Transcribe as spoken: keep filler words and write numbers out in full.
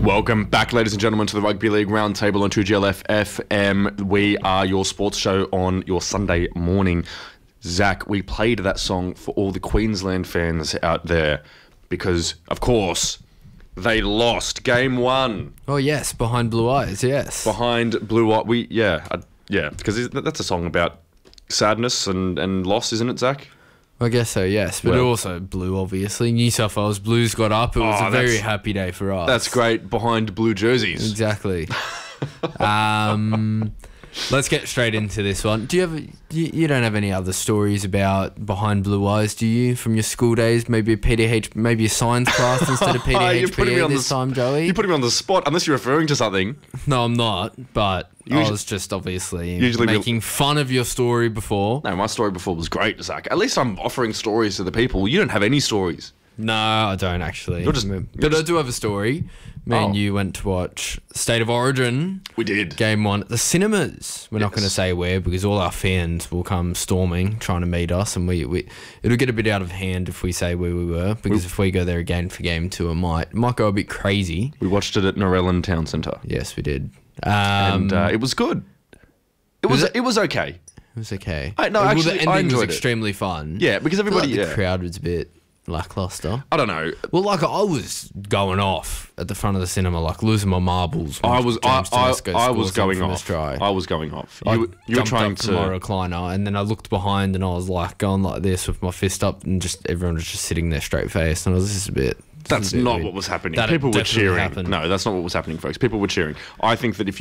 Welcome back, ladies and gentlemen, to the Rugby League Roundtable on two G L F F M. We are your sports show on your Sunday morning. Zach, we played that song for all the Queensland fans out there because, of course, they lost game one. Oh, yes, Behind Blue Eyes, yes. Behind Blue Eyes. We, yeah, I, yeah, because that's a song about sadness and, and loss, isn't it, Zach? I guess so, yes. But Well- also Blue, obviously. New South Wales Blues got up. It was Oh, a very that's- happy day for us. That's great. Behind blue jerseys. Exactly. um, let's get straight into this one. Do you have? You, you don't have any other stories about Behind Blue Eyes, do you? From your school days, maybe a P D H, maybe a science class instead of P D H You're putting P me E on the this s- time, Joey. You're putting me on the spot, unless you're referring to something. No, I'm not. But I Usually- was just obviously Usually we'll- making fun of your story before. No, my story before was great, Zach. At least I'm offering stories to the people. You don't have any stories. No, I don't actually. You're just- but you're I just- do have a story. Me Oh. and you went to watch State of Origin We did. game one at the cinemas. We're not Yes. going to say where because all our fans will come storming trying to meet us, and we, we it'll get a bit out of hand if we say where we were. Because if we go there again for game two, it might it might go a bit crazy. We watched it at Norellan Town Centre. Yes, we did. Um, And uh, it was good. It was Was it? was okay. it was okay. I- no, well, actually, the I ending was enjoyed it. extremely fun. Yeah, because I feel everybody. like the yeah. crowd was a bit lackluster. I don't know. Well, like I was going off at the front of the cinema, like losing my marbles. when I was. I, James I, Tedesco I scored was something going from a off. try. I was going off. I You, you were jumped trying up to my to. recliner, and then I looked behind, and I was like going like this with my fist up, and just everyone was just sitting there straight faced, and I was just a bit. this is That's a bit not weird. what was happening. That People were definitely cheering. happened. No, that's not what was happening, folks. People were cheering. I think that if